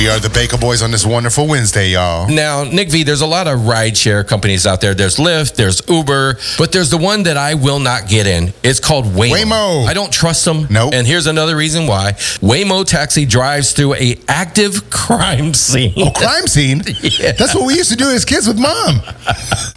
We are the Baker Boys on this wonderful Wednesday, y'all. Now, Nick V, there's a lot of rideshare companies out there. There's Lyft, there's Uber, but there's the one that I will not get in. It's called Waymo. Waymo. I don't trust them. Nope. And here's another reason why. Waymo Taxi drives through a active crime scene. Oh, crime scene? Yeah. That's what we used to do as kids with Mom.